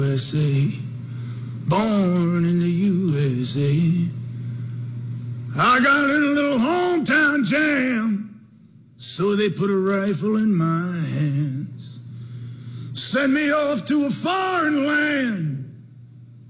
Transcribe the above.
USA, born in the USA. I got a little hometown jam, so they put a rifle in my hands. Sent me off to a foreign land